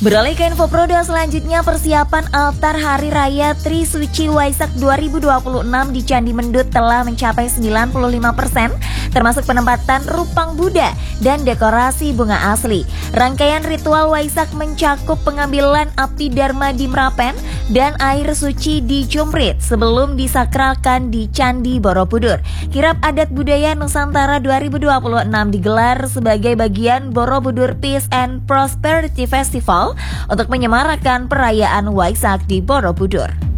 Beralih ke info Prodo selanjutnya, persiapan altar Hari Raya Trisuci Waisak 2026 di Candi Mendut telah mencapai 95%, termasuk penempatan rupang Buddha dan dekorasi bunga asli. Rangkaian ritual Waisak mencakup pengambilan api Dharma di Merapen dan air suci di Jumprit sebelum disakralkan di Candi Borobudur. Kirap Adat Budaya Nusantara 2026 digelar sebagai bagian Borobudur Peace and Prosperity Festival untuk menyemarakan perayaan Waisak di Borobudur.